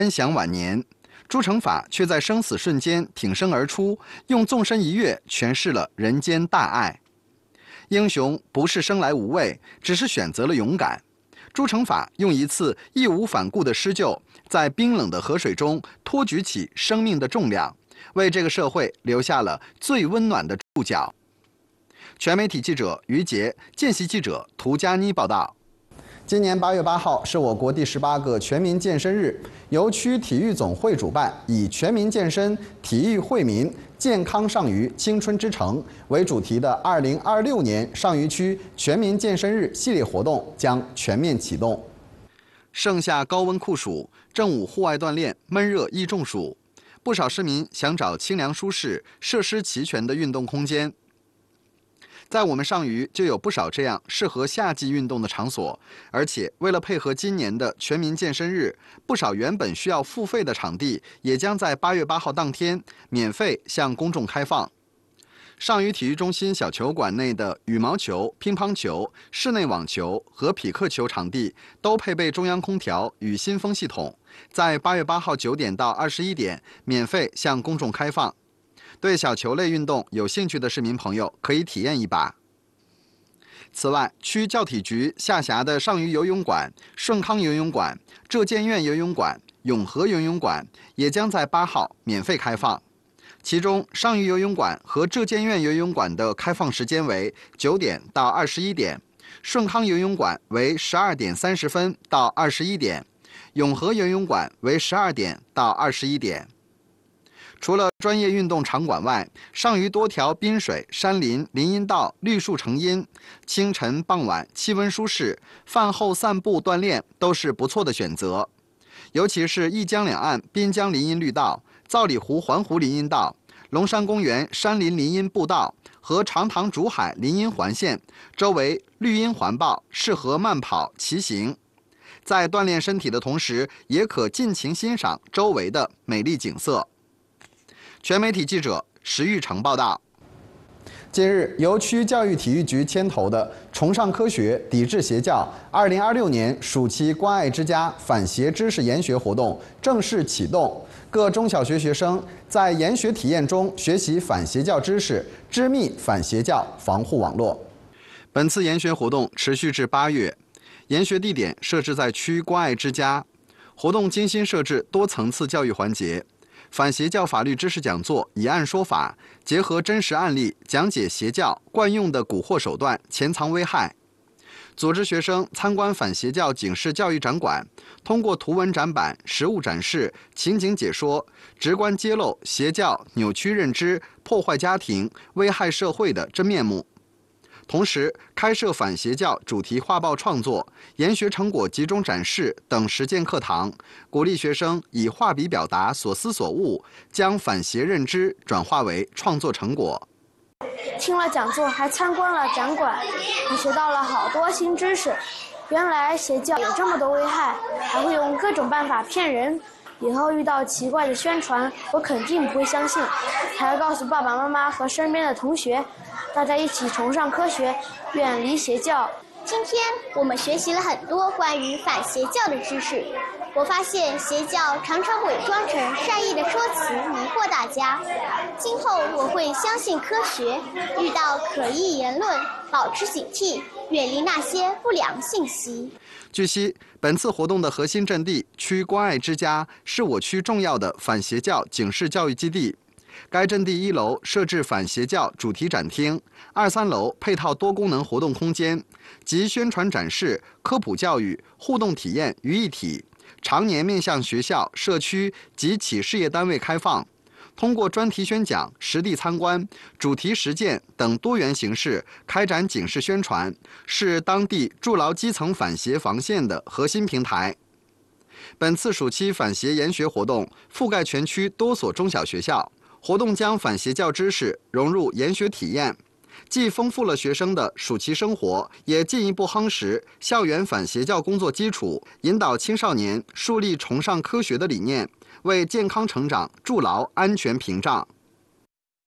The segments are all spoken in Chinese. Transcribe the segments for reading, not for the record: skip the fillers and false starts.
享晚年，朱成法却在生死瞬间挺身而出，用纵身一跃诠释了人间大爱。英雄不是生来无畏，只是选择了勇敢。朱成法用一次义无反顾的施救，在冰冷的河水中托举起生命的重量，为这个社会留下了最温暖的触角。全媒体记者于杰，见习记者涂佳妮报道。今年8月8号是我国第18个全民健身日，由区体育总会主办，以全民健身、体育惠民、健康上虞、青春之城为主题的2026年上虞区全民健身日系列活动将全面启动。盛夏高温酷暑，正午户外锻炼，闷热易中暑，不少市民想找清凉舒适、设施齐全的运动空间。在我们上虞就有不少这样适合夏季运动的场所，而且为了配合今年的全民健身日，不少原本需要付费的场地也将在8月8号当天免费向公众开放。上虞体育中心小球馆内的羽毛球、乒乓球、室内网球和匹克球场地都配备中央空调与新风系统，在8月8号9点到21点免费向公众开放。对小球类运动有兴趣的市民朋友可以体验一把。此外，区教体局下辖的上虞游泳馆、顺康游泳馆、浙建院游泳馆、永和游泳馆也将在8号免费开放。其中，上虞游泳馆和浙建院游泳馆的开放时间为9点到21点，顺康游泳馆为12点30分到21点，永和游泳馆为12点到21点。除了专业运动场馆外，上虞多条滨水、山林、林荫道绿树成荫，清晨、傍晚气温舒适，饭后散步锻炼都是不错的选择。尤其是一江两岸滨江林荫绿道、皂里湖环湖林荫道、龙山公园山林林荫步道和长塘竹海林荫环线，周围绿荫环抱，适合慢跑、骑行。在锻炼身体的同时，也可尽情欣赏周围的美丽景色。全媒体记者石玉成报道。近日，由区教育体育局牵头的“崇尚科学，抵制邪教”2026年暑期关爱之家反邪知识研学活动正式启动。各中小学学生在研学体验中学习反邪教知识，织密反邪教防护网络。本次研学活动持续至8月，研学地点设置在区关爱之家。活动精心设置多层次教育环节。反邪教法律知识讲座以案说法，结合真实案例讲解邪教惯用的蛊惑手段、潜藏危害。组织学生参观反邪教警示教育展馆，通过图文展板、实物展示、情景解说，直观揭露邪教扭曲认知、破坏家庭、危害社会的真面目。同时，开设反邪教主题画报创作、研学成果集中展示等实践课堂，鼓励学生以画笔表达所思所悟，将反邪认知转化为创作成果。 听了讲座，还参观了展馆，还学到了好多新知识。原来邪教有这么多危害，还会用各种办法骗人。以后遇到奇怪的宣传，我肯定不会相信，还要告诉爸爸妈妈和身边的同学，大家一起崇尚科学，远离邪教。 今天我们学习了很多关于反邪教的知识。我发现邪教常常伪装成善意的说辞迷惑大家。今后我会相信科学，遇到可疑言论保持警惕，远离那些不良信息。 据悉，本次活动的核心阵地区关爱之家是我区重要的反邪教警示教育基地。该阵地1楼设置反邪教主题展厅，2、3楼配套多功能活动空间，集宣传展示、科普教育、互动体验于一体，常年面向学校、社区及企事业单位开放。通过专题宣讲、实地参观、主题实践等多元形式开展警示宣传，是当地筑牢基层反邪防线的核心平台。本次暑期反邪研学活动覆盖全区多所中小学校，活动将反邪教知识融入研学体验，既丰富了学生的暑期生活，也进一步夯实校园反邪教工作基础，引导青少年树立崇尚科学的理念，为健康成长筑牢安全屏障。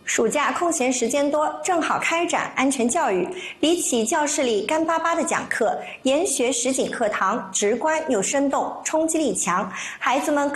暑假空闲时间多，正好开展安全教育。比起教室里干巴巴的讲课，研学实景课堂直观又生动，冲击力强，孩子们